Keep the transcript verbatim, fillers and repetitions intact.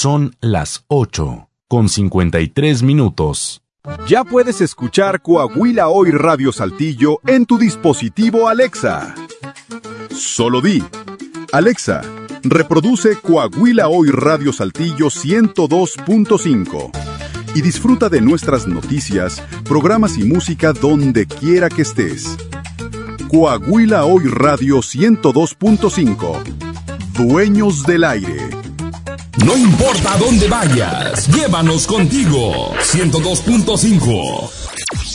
Son las ocho, con cincuenta y tres minutos. Ya puedes escuchar Coahuila Hoy Radio Saltillo en tu dispositivo Alexa. Solo di: Alexa, reproduce Coahuila Hoy Radio Saltillo ciento dos punto cinco y disfruta de nuestras noticias, programas y música donde quiera que estés. Coahuila Hoy Radio ciento dos punto cinco. Dueños del aire. No importa a dónde vayas, llévanos contigo. ciento dos punto cinco.